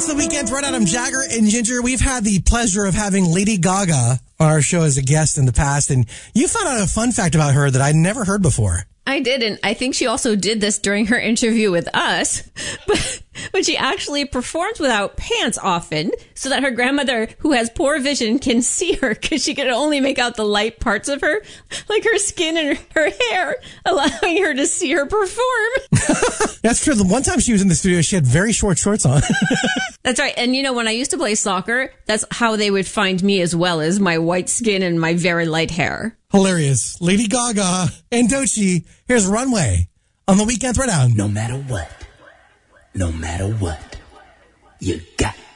It's the Weekend Throwdown. I'm Jagger and Ginger. We've had the pleasure of having Lady Gaga on our show as a guest in the past, and you found out a fun fact about her that I'd never heard before. I did, and I think she also did this during her interview with us, but she actually performs without pants often so that her grandmother, who has poor vision, can see her because she can only make out the light parts of her, like her skin and her hair, allowing her to see her perform. That's true. The one time she was in the studio, she had very short shorts on. That's right. And you know, when I used to play soccer, that's how they would find me as well, as my white skin and my very light hair. Hilarious. Lady Gaga and Doechii. Here's Runway on the Weekend Throwdown. No matter what, you got